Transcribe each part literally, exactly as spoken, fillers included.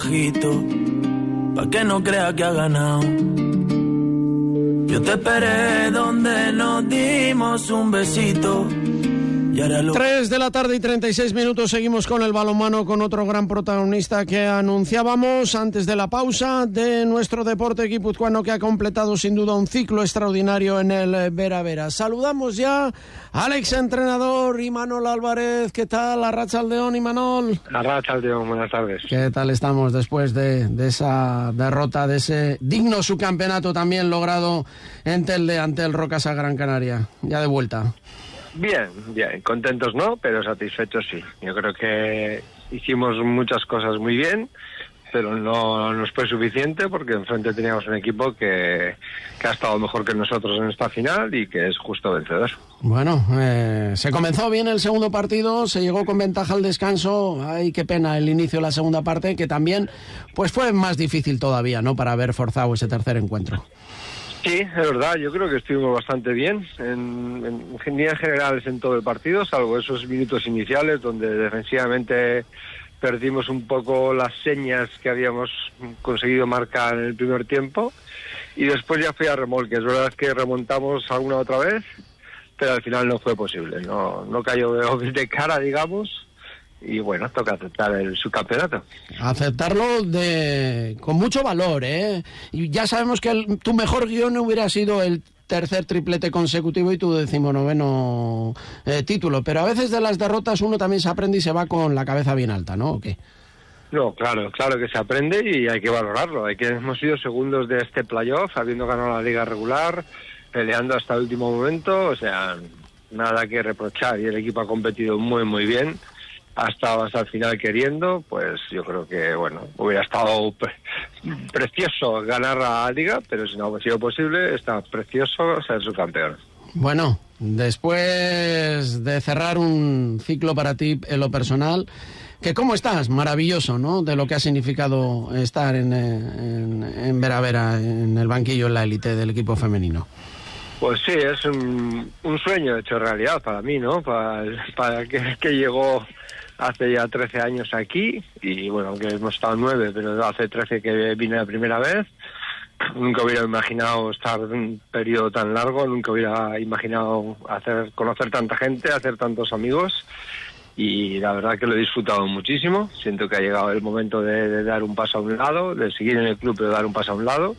bajito, pa' que no crea que ha ganado. Yo te esperé donde nos dimos un besito. tres de la tarde y treinta y seis minutos, seguimos con el balonmano, con otro gran protagonista que anunciábamos antes de la pausa, de nuestro deporte guipuzcoano, que ha completado sin duda un ciclo extraordinario en el Vera Vera. Saludamos ya al exentrenador Imanol Álvarez. ¿Qué tal? Arratsaldeon, Imanol. Arratsaldeon, buenas tardes. ¿Qué tal estamos después de, de esa derrota, de ese digno subcampeonato también logrado en Telde ante el Rocasa Gran Canaria? Ya de vuelta. Bien, bien, contentos no, pero satisfechos sí. Yo creo que hicimos muchas cosas muy bien, pero no nos fue suficiente porque enfrente teníamos un equipo que, que ha estado mejor que nosotros en esta final y que es justo vencedor. Bueno, eh, se comenzó bien el segundo partido, se llegó con ventaja al descanso. Ay, qué pena el inicio de la segunda parte, que también pues fue más difícil todavía, ¿no?, para haber forzado ese tercer encuentro. Sí, es verdad, yo creo que estuvimos bastante bien, en, en líneas generales en todo el partido, salvo esos minutos iniciales donde defensivamente perdimos un poco las señas que habíamos conseguido marcar en el primer tiempo, y después ya fui a remolque. Es verdad que remontamos alguna otra vez, pero al final no fue posible, no, no cayó de, de cara, digamos. Y bueno, toca aceptar el subcampeonato. Aceptarlo de con mucho valor, ¿eh? Y ya sabemos que el, tu mejor guión hubiera sido el tercer triplete consecutivo y tu decimonoveno eh, título, pero a veces de las derrotas uno también se aprende y se va con la cabeza bien alta, ¿no? ¿O qué? No, claro, claro que se aprende y hay que valorarlo. Hay que hemos sido segundos de este playoff, habiendo ganado la liga regular, peleando hasta el último momento, o sea, nada que reprochar, y el equipo ha competido muy, muy bien. Ha estado hasta el final queriendo, pues yo creo que, bueno, hubiera estado pre- precioso ganar la liga, pero si no ha sido posible, está precioso ser subcampeón. Bueno, después de cerrar un ciclo para ti en lo personal, que ¿cómo estás? Maravilloso, ¿no?, de lo que ha significado estar en, en, en Vera Vera, en el banquillo, en la élite del equipo femenino. Pues sí, es un, un sueño hecho realidad para mí, ¿no? Para, para que, que llegó hace ya trece años aquí, y bueno, aunque hemos estado nueve, pero hace trece que vine la primera vez. Nunca hubiera imaginado estar en un periodo tan largo, nunca hubiera imaginado hacer conocer tanta gente, hacer tantos amigos, y la verdad que lo he disfrutado muchísimo. Siento que ha llegado el momento de, de dar un paso a un lado, de seguir en el club, pero dar un paso a un lado,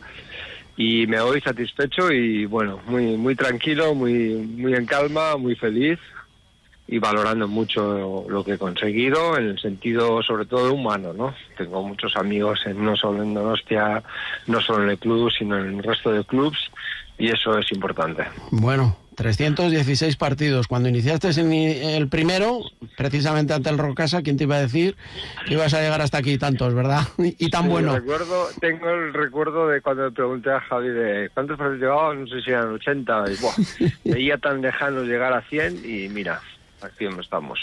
y me voy satisfecho y bueno, muy muy tranquilo, muy muy en calma, muy feliz, y valorando mucho lo que he conseguido en el sentido sobre todo humano, ¿no? Tengo muchos amigos en, no solo en Donostia, no solo en el club, sino en el resto de clubs, y eso es importante. Bueno, trescientos dieciséis partidos. Cuando iniciaste en el primero, precisamente ante el Rocasa, ¿quién te iba a decir que ibas a llegar hasta aquí tantos, verdad? Y, y tan sí, bueno. Recuerdo, tengo el recuerdo de cuando le pregunté a Javi de cuántos partidos llevaba, no sé si eran ochenta, y buah, veía tan lejano llegar a cien, y mira, aquí donde estamos.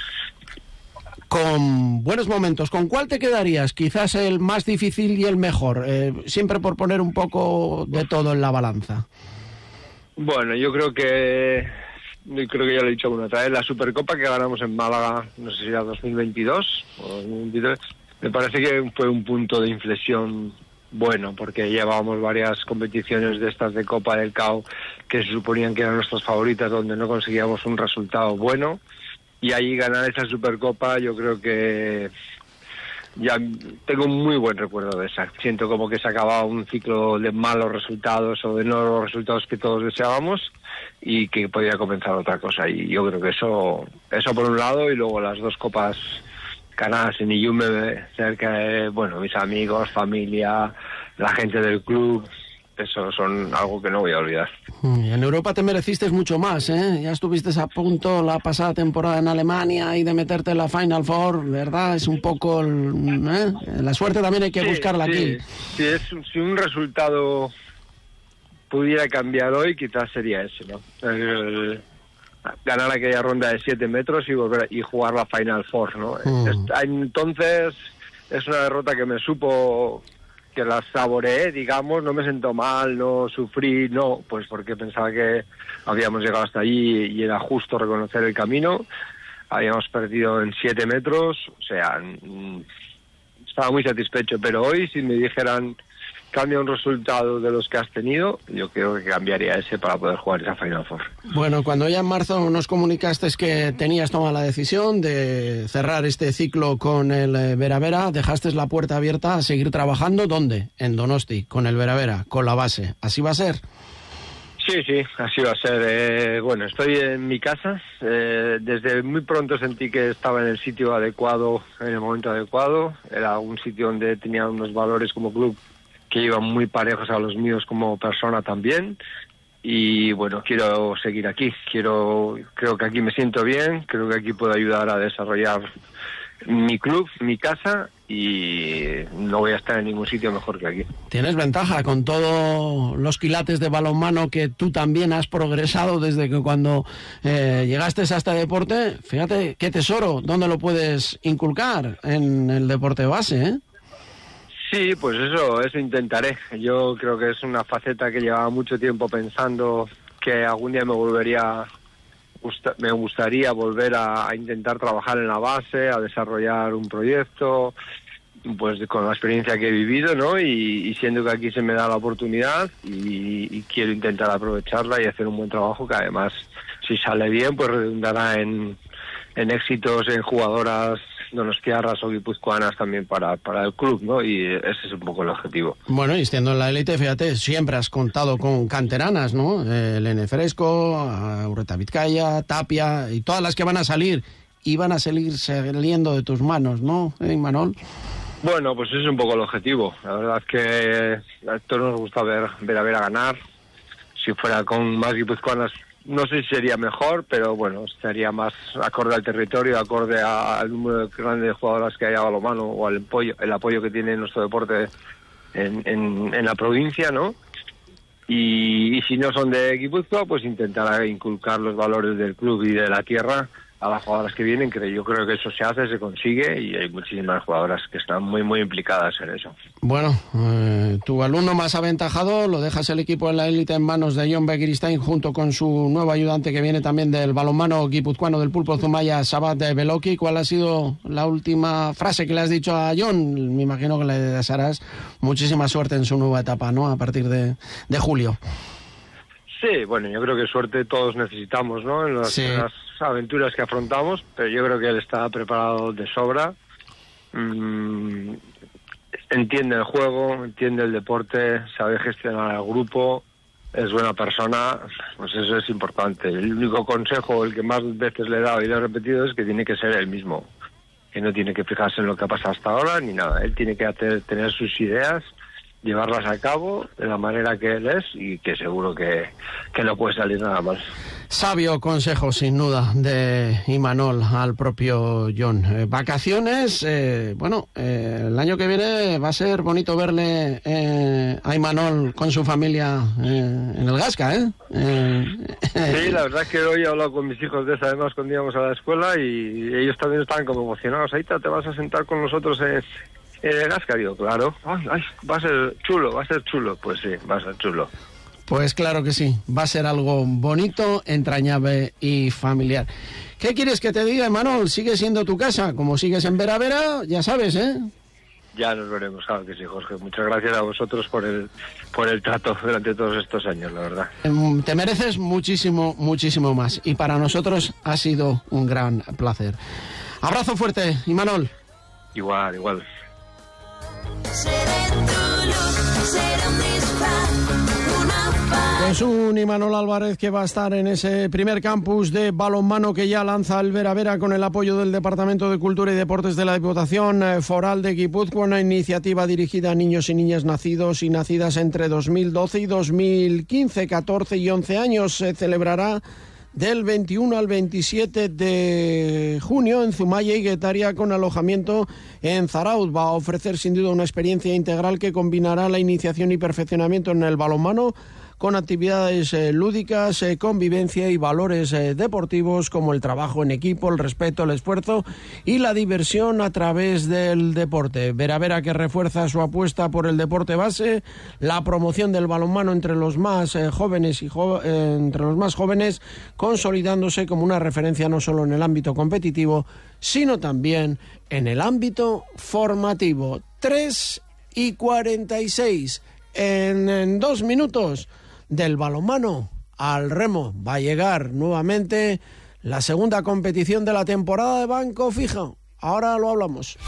Con buenos momentos, ¿con cuál te quedarías? Quizás el más difícil y el mejor, eh, siempre por poner un poco de todo en la balanza. Bueno, yo creo que yo creo que ya lo he dicho una otra vez, la Supercopa que ganamos en Málaga, no sé si era dos mil veintidós o dos mil veintitrés, me parece que fue un punto de inflexión bueno, porque llevábamos varias competiciones de estas de Copa del C A O que se suponían que eran nuestras favoritas, donde no conseguíamos un resultado bueno, y ahí ganar esa Supercopa yo creo que ya tengo un muy buen recuerdo de esa. Siento como que se acababa un ciclo de malos resultados o de no los resultados que todos deseábamos, y que podía comenzar otra cosa, y yo creo que eso eso por un lado, y luego las dos copas ganadas en Iyume, cerca de, bueno, mis amigos, familia, la gente del club, eso son algo que no voy a olvidar. Y en Europa te mereciste mucho más, ¿eh? Ya estuviste a punto la pasada temporada en Alemania y de meterte en la Final Four, ¿verdad? Es un poco... ¿eh? La suerte también hay que sí, buscarla sí. aquí. Sí, es, si un resultado pudiera cambiar hoy, quizás sería ese, ¿no? El, el, ganar aquella ronda de siete metros y volver y jugar la Final Four, ¿no? Mm. Entonces, es una derrota que me supo... que la saboreé, digamos, no me sentó mal, no sufrí, no, pues porque pensaba que habíamos llegado hasta allí y era justo reconocer el camino. Habíamos perdido en siete metros, o sea, estaba muy satisfecho, pero hoy si me dijeran cambia un resultado de los que has tenido, yo creo que cambiaría ese para poder jugar esa Final Four. Bueno, cuando ya en marzo nos comunicaste que tenías tomado la decisión de cerrar este ciclo con el Bera Bera, dejaste la puerta abierta a seguir trabajando. ¿Dónde? En Donosti, con el Bera Bera, con la base. ¿Así va a ser? Sí, sí, así va a ser. Eh, bueno, estoy en mi casa. Eh, desde muy pronto sentí que estaba en el sitio adecuado, en el momento adecuado. Era un sitio donde tenía unos valores como club que iban muy parejos a los míos como persona también, y bueno, quiero seguir aquí, quiero, creo que aquí me siento bien, creo que aquí puedo ayudar a desarrollar mi club, mi casa, y no voy a estar en ningún sitio mejor que aquí. Tienes ventaja con todos los quilates de balonmano que tú también has progresado desde que cuando eh, llegaste a este deporte. Fíjate qué tesoro, ¿dónde lo puedes inculcar? En el deporte base, ¿eh? Sí, pues eso, eso intentaré. Yo creo que es una faceta que llevaba mucho tiempo pensando que algún día me volvería, me gustaría volver a, a intentar trabajar en la base, a desarrollar un proyecto, pues con la experiencia que he vivido, ¿no? Y, y siendo que aquí se me da la oportunidad y, y quiero intentar aprovecharla y hacer un buen trabajo que además, si sale bien, pues redundará en, en éxitos en jugadoras donostiarras o guipuzcoanas también para, para el club, ¿no? Y ese es un poco el objetivo. Bueno, y siendo en la élite, fíjate, siempre has contado con canteranas, ¿no? Eh, Lene Fresco, Urreta Vizcaya, Tapia, y todas las que van a salir, y van a seguir saliendo de tus manos, ¿no, ¿Eh, Imanol? Bueno, pues ese es un poco el objetivo. La verdad es que a todos nos gusta ver, ver a ver a ganar. Si fuera con más guipuzcoanas, no sé si sería mejor, pero bueno, estaría más acorde al territorio, acorde a, al número grande de jugadoras que hay a balonmano o al apoyo, el apoyo que tiene nuestro deporte en, en, en la provincia, ¿no? Y, y si no son de Guipúzcoa, pues intentar inculcar los valores del club y de la tierra a las jugadoras que vienen, que yo creo que eso se hace, se consigue, y hay muchísimas jugadoras que están muy, muy implicadas en eso. Bueno, eh, tu alumno más aventajado, lo dejas el equipo en la élite en manos de John Begiristain junto con su nuevo ayudante que viene también del balonmano guipuzcoano del Pulpo Zumaya, Sabat de Beloki. ¿Cuál ha sido la última frase que le has dicho a John? Me imagino que le desearás muchísima suerte en su nueva etapa, ¿no? A partir de, de julio. Sí, bueno, yo creo que suerte todos necesitamos, ¿no? En las, sí. en las aventuras que afrontamos, pero yo creo que él está preparado de sobra. Mm, entiende el juego, entiende el deporte, sabe gestionar al grupo, es buena persona, pues eso es importante. El único consejo, el que más veces le he dado y le he repetido, es que tiene que ser él mismo, que no tiene que fijarse en lo que ha pasado hasta ahora ni nada. Él tiene que hacer, tener sus ideas, llevarlas a cabo de la manera que él es, y que seguro que, que no puede salir nada mal. Sabio consejo, sin duda, de Imanol al propio John. Eh, vacaciones, eh, bueno, eh, el año que viene va a ser bonito verle eh, a Imanol con su familia eh, en el Gasca, ¿eh? eh sí, la verdad es que hoy he hablado con mis hijos de eso, además, cuando íbamos a la escuela, y ellos también estaban como emocionados. Aita, ¿te vas a sentar con nosotros en el Gasca? Digo, claro. Ay, ay, va a ser chulo, va a ser chulo. Pues sí, va a ser chulo. Pues claro que sí, va a ser algo bonito, entrañable y familiar. ¿Qué quieres que te diga, Imanol? Sigue siendo tu casa, como sigues en Bera Bera, ya sabes, ¿eh? Ya nos veremos, claro que sí, Jorge. Muchas gracias a vosotros por el por el trato durante todos estos años, la verdad. Te mereces muchísimo, muchísimo más, y para nosotros ha sido un gran placer. Abrazo fuerte, Imanol. Igual, igual. Es un Imanol Álvarez que va a estar en ese primer campus de balonmano que ya lanza el Bera Bera con el apoyo del Departamento de Cultura y Deportes de la Diputación Foral de Guipúzcoa, una iniciativa dirigida a niños y niñas nacidos y nacidas entre dos mil doce y dos mil quince, catorce y once años. Se celebrará del veintiuno al veintisiete de junio en Zumaya y Guetaria, con alojamiento en Zarauz. Va a ofrecer sin duda una experiencia integral que combinará la iniciación y perfeccionamiento en el balonmano con actividades eh, lúdicas, eh, convivencia y valores eh, deportivos como el trabajo en equipo, el respeto, el esfuerzo y la diversión a través del deporte. Bera Bera, que refuerza su apuesta por el deporte base, la promoción del balonmano entre los más eh, jóvenes y jo- eh, entre los más jóvenes, consolidándose como una referencia no solo en el ámbito competitivo, sino también en el ámbito formativo. tres y cuarenta y seis. En, en dos minutos del balonmano al remo va a llegar nuevamente la segunda competición de la temporada de Banco Fija. Ahora lo hablamos.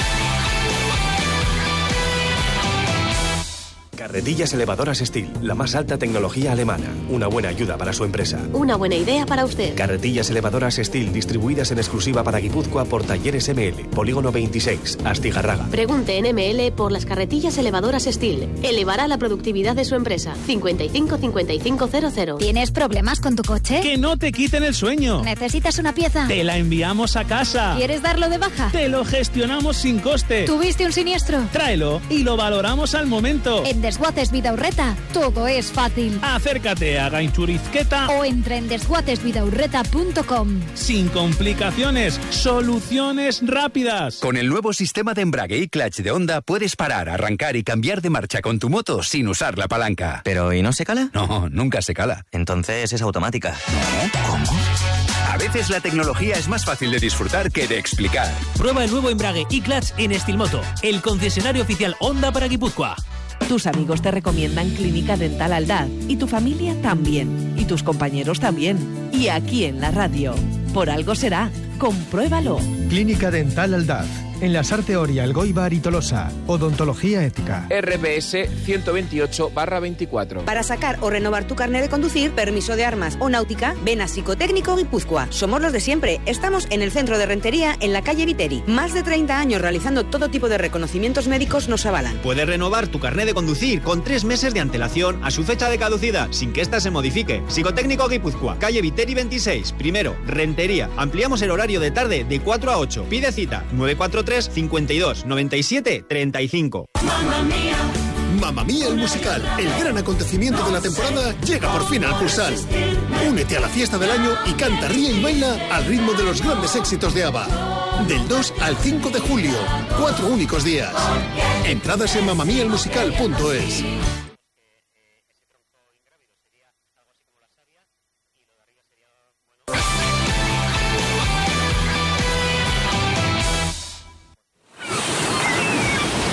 Carretillas elevadoras Steel, la más alta tecnología alemana. Una buena ayuda para su empresa. Una buena idea para usted. Carretillas elevadoras Steel, distribuidas en exclusiva para Guipúzcoa por Talleres M L, Polígono veintiséis, Astigarraga. Pregunte en M L por las carretillas elevadoras Steel. Elevará la productividad de su empresa. cincuenta y cinco cincuenta y cinco cero cero. ¿Tienes problemas con tu coche? Que no te quiten el sueño. ¿Necesitas una pieza? Te la enviamos a casa. ¿Quieres darlo de baja? Te lo gestionamos sin coste. ¿Tuviste un siniestro? Tráelo y lo valoramos al momento. En Desguaces Vidaurreta todo es fácil. Acércate a Gainchurizqueta o entra en desguaces vidaurreta punto com. Sin complicaciones, soluciones rápidas. Con el nuevo sistema de embrague y clutch de Honda puedes parar, arrancar y cambiar de marcha con tu moto sin usar la palanca. ¿Pero y no se cala? No, nunca se cala. Entonces es automática. No, ¿cómo? A veces la tecnología es más fácil de disfrutar que de explicar. Prueba el nuevo embrague y clutch en Estilmoto, el concesionario oficial Honda para Guipúzcoa. Tus amigos te recomiendan Clínica Dental Aldaz y tu familia también, y tus compañeros también, y aquí en la radio. Por algo será. Compruébalo. Clínica Dental Aldaz, en la Sarte Oria, Elgoibar y Tolosa. Odontología ética. R B S ciento veintiocho barra veinticuatro. Para sacar o renovar tu carnet de conducir, permiso de armas o náutica, ven a Psicotécnico Guipúzcoa. Somos los de siempre. Estamos en el centro de Rentería, en la calle Viteri. Más de treinta años realizando todo tipo de reconocimientos médicos nos avalan. Puedes renovar tu carnet de conducir con tres meses de antelación a su fecha de caducidad, sin que ésta se modifique. Psicotécnico Guipúzcoa, calle Viteri veintiséis, primero, Rentería. Ampliamos el horario de tarde de cuatro a ocho. Pide cita nueve cuatro tres, cincuenta y dos, noventa y siete, treinta y cinco. Mamma Mía. Mamma Mía el musical, el gran acontecimiento de la temporada, llega por fin al Cursal. Únete a la fiesta del año y canta, ríe y baila al ritmo de los grandes éxitos de ABBA. Del dos al cinco de julio, cuatro únicos días. Entradas en mamma mía el musical punto es.